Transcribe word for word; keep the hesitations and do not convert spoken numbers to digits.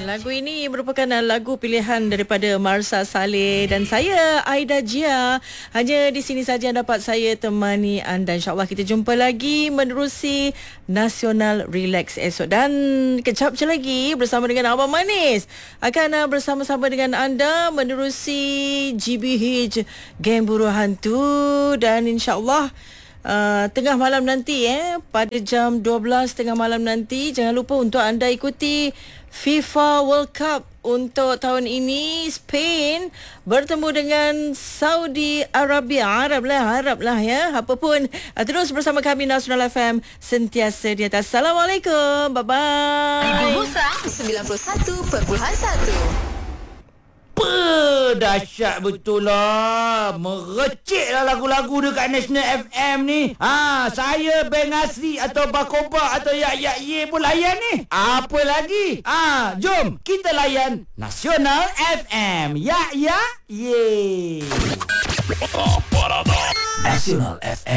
lagu ini merupakan lagu pilihan daripada Marsha Saleh dan saya Aida Jia. Hanya di sini saja dapat saya temani anda. InsyaAllah kita jumpa lagi menerusi Nasional Relax esok. Dan kejap je lagi bersama dengan Abang Manis akan bersama-sama dengan anda menerusi G B H Geng Buru Hantu. Dan insyaAllah Uh, tengah malam nanti eh pada jam dua belas tengah malam nanti, jangan lupa untuk anda ikuti FIFA World Cup untuk tahun ini. Spain bertemu dengan Saudi Arabia. Arab lah, Arab lah ya. Apapun, uh, terus bersama kami Nasional F M, sentiasa di atas. Assalamualaikum, bye bye. Ibu Musa sembilan puluh satu perpuluhan satu. Dahsyat betul lah. Mereciklah lagu-lagu dekat National F M ni. Ha, saya Beng Asri atau Bakoba atau Yak Yak Ye pun layan ni. Apa lagi? Ha, jom kita layan Nasional F M. Yak Yak Ye. Nasional F M.